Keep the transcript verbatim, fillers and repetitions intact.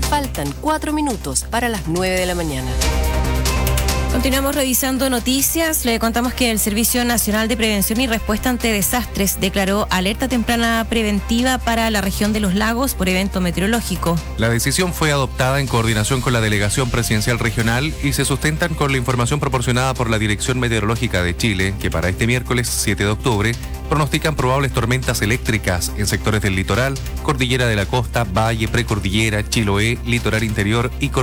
Faltan cuatro minutos para las nueve de la mañana. Continuamos revisando noticias. Le contamos que el Servicio Nacional de Prevención y Respuesta ante Desastres declaró alerta temprana preventiva para la región de los lagos por evento meteorológico. La decisión fue adoptada en coordinación con la Delegación Presidencial Regional y se sustentan con la información proporcionada por la Dirección Meteorológica de Chile, que para este miércoles siete de octubre pronostican probables tormentas eléctricas en sectores del litoral, cordillera de la costa, valle, precordillera, Chiloé, litoral interior y cordillera